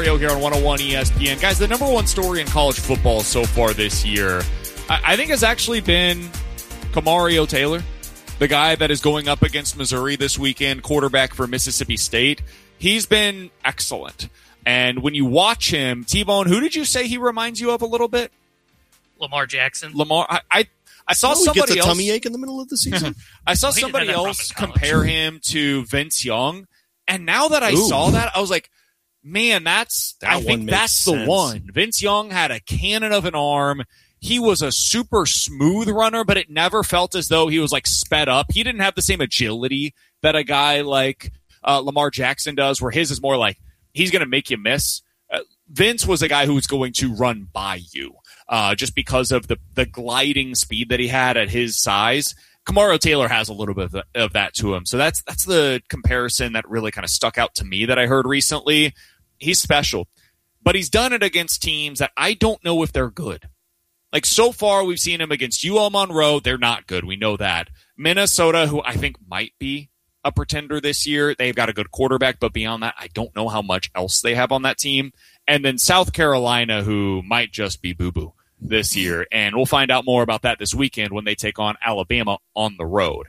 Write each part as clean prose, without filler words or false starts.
Here on 101 ESPN. Guys, the number one story in college football so far this year, I think has actually been Kamario Taylor, the guy that is going up against Missouri this weekend, quarterback for Mississippi State. He's been excellent. And when you watch him, T-Bone, who did you say he reminds you of a little bit? Lamar Jackson. I saw somebody else. Gets a tummy ache in the middle of the season. I saw somebody else compare him to Vince Young. And now that I saw that, I was like, man, I think that's the one. Vince Young had a cannon of an arm. He was a super smooth runner, but it never felt as though he was like sped up. He didn't have the same agility that a guy like Lamar Jackson does, where his is more like he's going to make you miss. Vince was a guy who was going to run by you just because of the gliding speed that he had at his size. Kamario Taylor has a little bit of that to him. So that's the comparison that really kind of stuck out to me that I heard recently. He's special, but he's done it against teams that I don't know if they're good. Like so far, we've seen him against UL Monroe. They're not good. We know that. Minnesota, who I think might be a pretender this year. They've got a good quarterback, but beyond that, I don't know how much else they have on that team. And then South Carolina, who might just be boo-boo this year. And we'll find out more about that this weekend when they take on Alabama on the road.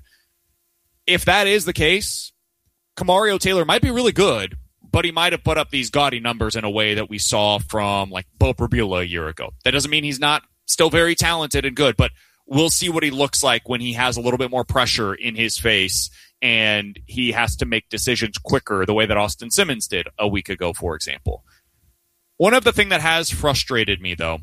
If that is the case, Kamario Taylor might be really good, but he might have put up these gaudy numbers in a way that we saw from like Bo Prabula a year ago. That doesn't mean he's not still very talented and good, but we'll see what he looks like when he has a little bit more pressure in his face and he has to make decisions quicker the way that Austin Simmons did a week ago, for example. One of the things that has frustrated me, though,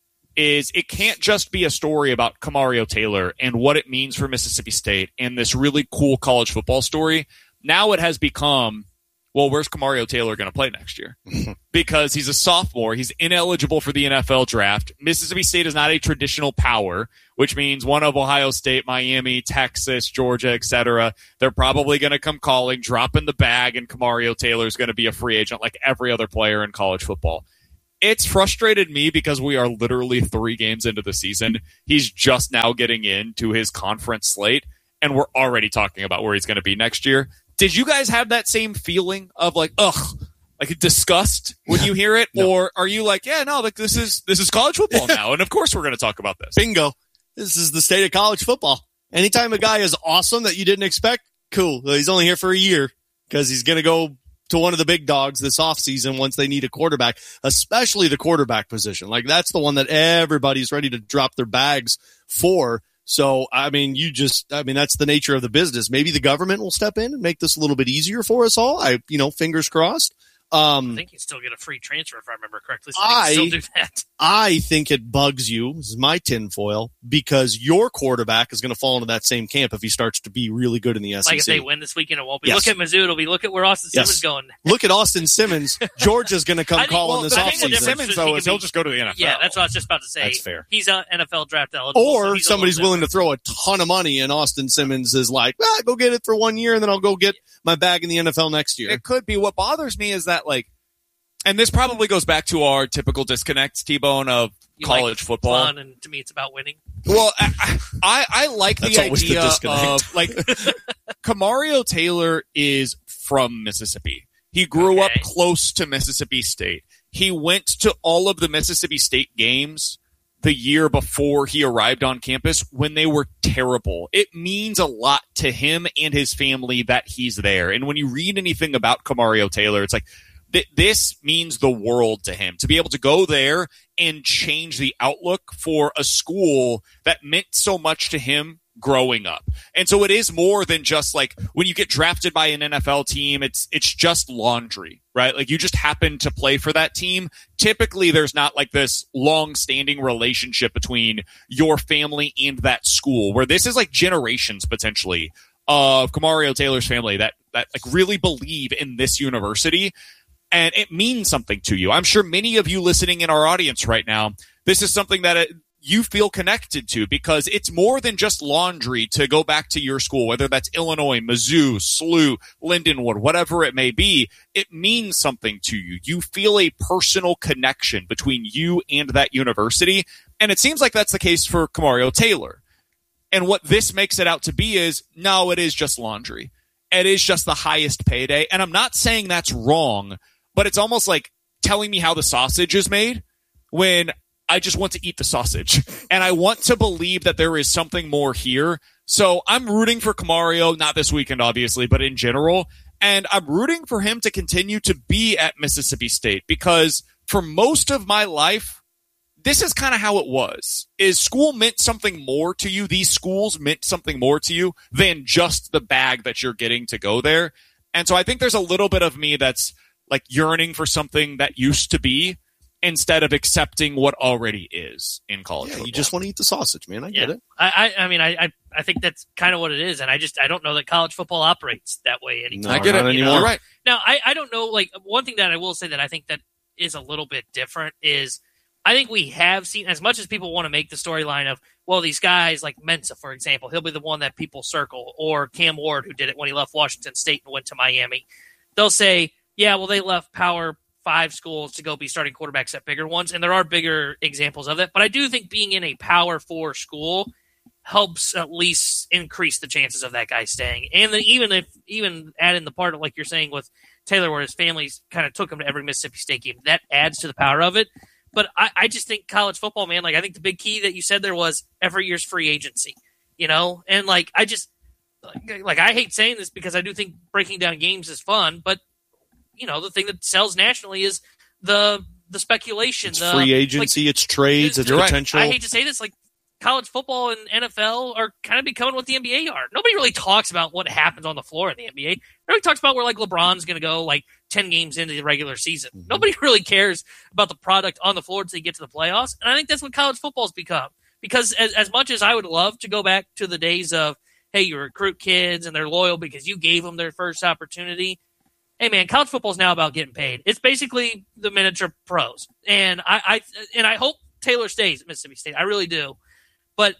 is it can't just be a story about Kamario Taylor and what it means for Mississippi State and this really cool college football story. Now it has become, well, where's Kamario Taylor going to play next year? Because he's a sophomore. He's ineligible for the NFL draft. Mississippi State is not a traditional power, which means one of Ohio State, Miami, Texas, Georgia, etc. They're probably going to come calling, dropping the bag, and Kamario Taylor is going to be a free agent like every other player in college football. It's frustrated me because we are literally 3 games into the season. He's just now getting into his conference slate, and we're already talking about where he's going to be next year. Did you guys have that same feeling of like, like disgust when you hear it? No. Or are you like, yeah, no, like this is college football now, and of course we're going to talk about this. Bingo. This is the state of college football. Anytime a guy is awesome that you didn't expect, cool. He's only here for a year because he's going to go to one of the big dogs this offseason once they need a quarterback, especially the quarterback position. Like that's the one that everybody's ready to drop their bags for. So, I mean, that's the nature of the business. Maybe the government will step in and make this a little bit easier for us all. Fingers crossed. I think you still get a free transfer if I remember correctly. So I still do that. I think it bugs you. This is my tinfoil because your quarterback is going to fall into that same camp if he starts to be really good in the SEC. Like if they win this weekend, it won't be. Yes. Look at Mizzou. It'll be look at where Austin Simmons going. Look at Austin Simmons. Georgia's going to come calling this offseason. Simmons though is he'll just go to the NFL. Yeah, that's what I was just about to say. That's fair. He's an NFL draft eligible. Or so somebody's willing to throw a ton of money, and Austin Simmons is like, go get it for 1 year, and then I'll go get my bag in the NFL next year. It could be. What bothers me is that and this probably goes back to our typical disconnect, T-Bone, of college football. Fun, and to me, it's about winning. Well, I like the idea of Kamario Taylor is from Mississippi. He grew up close to Mississippi State. He went to all of the Mississippi State games the year before he arrived on campus when they were terrible. It means a lot to him and his family that he's there. And when you read anything about Kamario Taylor, it's like, this means the world to him to be able to go there and change the outlook for a school that meant so much to him growing up. And so it is more than just like when you get drafted by an NFL team, it's just laundry, right? Like you just happen to play for that team. Typically there's not like this long-standing relationship between your family and that school, where this is like generations potentially of Kamario Taylor's family that like really believe in this university. And it means something to you. I'm sure many of you listening in our audience right now, this is something that you feel connected to because it's more than just laundry to go back to your school, whether that's Illinois, Mizzou, SLU, Lindenwood, whatever it may be. It means something to you. You feel a personal connection between you and that university. And it seems like that's the case for Kamario Taylor. And what this makes it out to be is, no, it is just laundry. It is just the highest payday. And I'm not saying that's wrong, but it's almost like telling me how the sausage is made when I just want to eat the sausage. And I want to believe that there is something more here. So I'm rooting for Camario, not this weekend, obviously, but in general. And I'm rooting for him to continue to be at Mississippi State because for most of my life, this is kind of how it was. Is school meant something more to you? These schools meant something more to you than just the bag that you're getting to go there. And so I think there's a little bit of me that's like yearning for something that used to be instead of accepting what already is in college football. You just want to eat the sausage, man. I get it. I mean, I think that's kind of what it is. And I don't know that college football operates that way anymore. No, I get it anymore. You're right. Now, I don't know, like one thing that I will say that I think that is a little bit different is I think we have seen, as much as people want to make the storyline of, well, these guys like Mensa, for example, he'll be the one that people circle, or Cam Ward, who did it when he left Washington State and went to Miami. They'll say, yeah, well, they left Power 5 schools to go be starting quarterbacks at bigger ones, and there are bigger examples of that. But I do think being in a Power 4 school helps at least increase the chances of that guy staying. And then even add in the part of, like you're saying with Taylor, where his families kind of took him to every Mississippi State game, that adds to the power of it. But I just think college football, man, like I think the big key that you said there was every year's free agency, you know? And like I just like I hate saying this because I do think breaking down games is fun, but you know, the thing that sells nationally is the speculation. It's free agency, it's trades, it's potential. I hate to say this, like college football and NFL are kind of becoming what the NBA are. Nobody really talks about what happens on the floor in the NBA. Nobody talks about where like LeBron's going to go like 10 games into the regular season. Mm-hmm. Nobody really cares about the product on the floor until you get to the playoffs. And I think that's what college football's become. Because as much as I would love to go back to the days of, hey, you recruit kids and they're loyal because you gave them their first opportunity. Hey, man, college football is now about getting paid. It's basically the miniature pros. And I hope Taylor stays at Mississippi State. I really do. But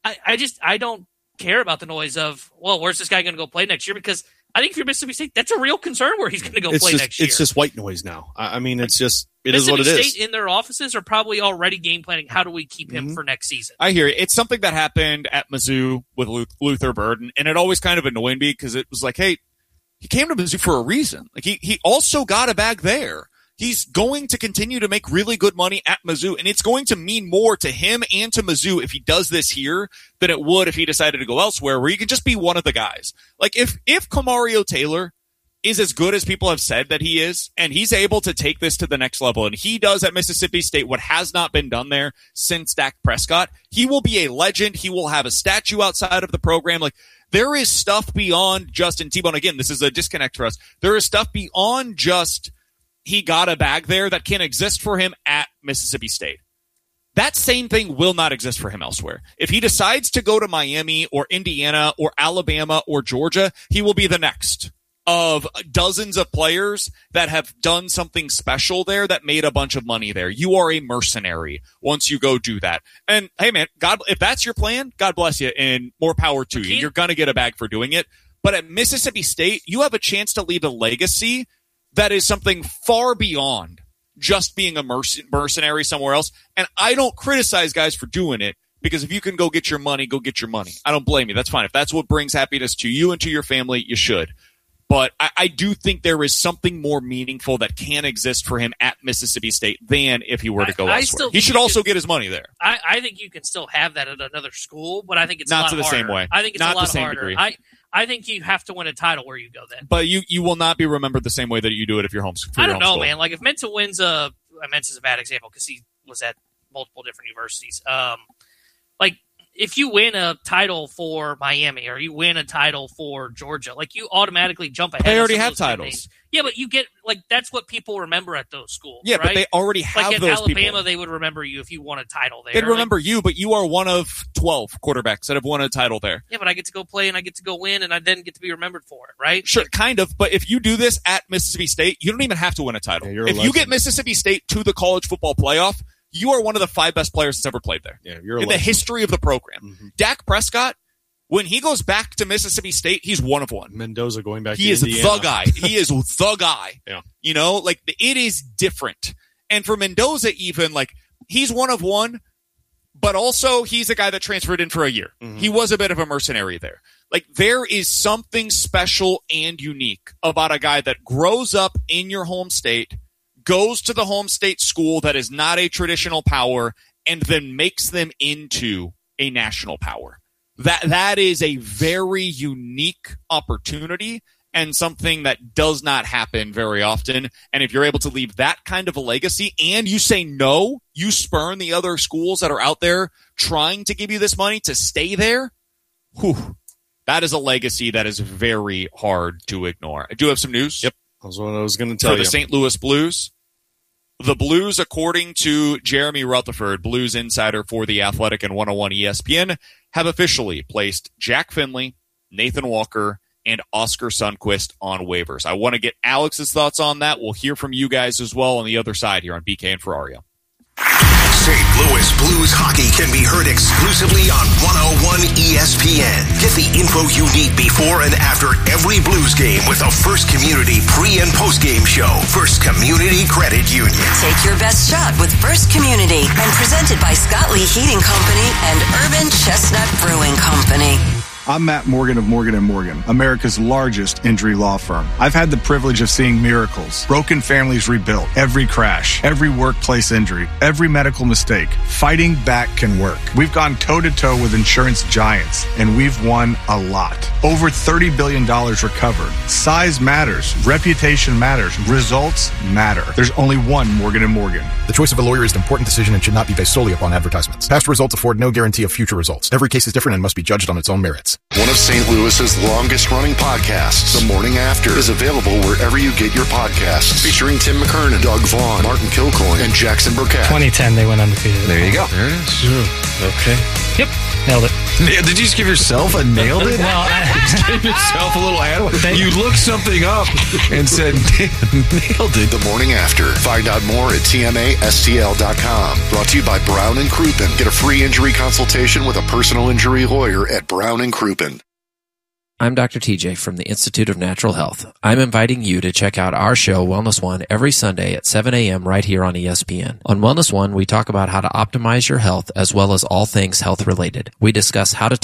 I don't care about the noise of, well, where's this guy going to go play next year? Because I think if you're Mississippi State, that's a real concern where he's going to go play next year. It's just white noise now. I mean, it's just, it is what it is. Mississippi State in their offices are probably already game planning. How do we keep him for next season? I hear it. It's something that happened at Mizzou with Luther Burden, and it always kind of annoyed me because it was like, hey, he came to Mizzou for a reason. Like he also got a bag there. He's going to continue to make really good money at Mizzou, and it's going to mean more to him and to Mizzou if he does this here than it would if he decided to go elsewhere, where he can just be one of the guys. Like if Camario Taylor is as good as people have said that he is, and he's able to take this to the next level, and he does at Mississippi State what has not been done there since Dak Prescott, he will be a legend. He will have a statue outside of the program. Like there is stuff beyond Justin T-Bone. Again, this is a disconnect for us. There is stuff beyond just he got a bag there that can exist for him at Mississippi State. That same thing will not exist for him elsewhere. If he decides to go to Miami or Indiana or Alabama or Georgia, he will be the next of dozens of players that have done something special there that made a bunch of money there. You are a mercenary once you go do that. And hey, man, God, if that's your plan, God bless you and more power to you. You're going to get a bag for doing it. But at Mississippi State, you have a chance to leave a legacy that is something far beyond just being a mercenary somewhere else. And I don't criticize guys for doing it because if you can go get your money, go get your money. I don't blame you. That's fine. If that's what brings happiness to you and to your family, you should. But I do think there is something more meaningful that can exist for him at Mississippi State than if he were to go elsewhere. He should also get his money there. I think you can still have that at another school, but I think it's not a lot to the harder. same way. I think it's not a lot the same harder. degree. I think you have to win a title where you go then. But you will not be remembered the same way that you do it if you're home. I don't know, man. Like if Mensa wins Mensa's a bad example because he was at multiple different universities. Like if you win a title for Miami or you win a title for Georgia, like you automatically jump ahead. They already have titles. Names. Yeah, but you get like that's what people remember at those schools. Yeah, right? but they already have like those Alabama, people. They would remember you if you won a title there. They'd remember you, but you are one of 12 quarterbacks that have won a title there. Yeah, but I get to go play and I get to go win and I then get to be remembered for it, right? Sure, kind of. But if you do this at Mississippi State, you don't even have to win a title. Yeah, if you get Mississippi State to the college football playoff, you are one of the 5 best players that's ever played there. Yeah, you're in the history of the program. Mm-hmm. Dak Prescott, when he goes back to Mississippi State, he's one of one. Mendoza going back he to is Indiana. the guy. He is the guy. Yeah. You know, like it is different. And for Mendoza, even like he's one of one, but also he's a guy that transferred in for a year. Mm-hmm. He was a bit of a mercenary there. Like there is something special and unique about a guy that grows up in your home state, goes to the home state school that is not a traditional power and then makes them into a national power. That is a very unique opportunity and something that does not happen very often. And if you're able to leave that kind of a legacy and you say no, you spurn the other schools that are out there trying to give you this money to stay there, that is a legacy that is very hard to ignore. I do have some news. Yep. That's what I was going to tell you. For the St. Louis Blues. The Blues, according to Jeremy Rutherford, Blues insider for The Athletic and 101 ESPN, have officially placed Jack Finley, Nathan Walker, and Oscar Sundquist on waivers. I want to get Alex's thoughts on that. We'll hear from you guys as well on the other side here on BK and Ferrario. St. Louis Blues hockey can be heard exclusively on 101 ESPN. Get the info you need before and after every Blues game with a First Community pre- and post-game show. First Community Credit Union. Take your best shot with First Community and presented by Scott Lee Heating Company and Urban Chestnut Brewing Company. I'm Matt Morgan of Morgan & Morgan, America's largest injury law firm. I've had the privilege of seeing miracles, broken families rebuilt, every crash, every workplace injury, every medical mistake. Fighting back can work. We've gone toe-to-toe with insurance giants, and we've won a lot. Over $30 billion recovered. Size matters. Reputation matters. Results matter. There's only one Morgan & Morgan. The choice of a lawyer is an important decision and should not be based solely upon advertisements. Past results afford no guarantee of future results. Every case is different and must be judged on its own merits. One of St. Louis's longest-running podcasts, The Morning After, is available wherever you get your podcasts. Featuring Tim McKernan, Doug Vaughn, Martin Kilcoyne, and Jackson Burkett. 2010, they went undefeated. There you go. There it is. Okay. Yep. Nailed it. Did you just give yourself a nailed it? Well, just give yourself a little ad. You looked something up and said, nailed it. The Morning After. Find out more at TMASTL.com. Brought to you by Brown & Crouppen. Get a free injury consultation with a personal injury lawyer at Brown & Crouppen. I'm Dr. TJ from the Institute of Natural Health. I'm inviting you to check out our show, Wellness One, every Sunday at 7 a.m. right here on ESPN. On Wellness One, we talk about how to optimize your health as well as all things health related. We discuss how to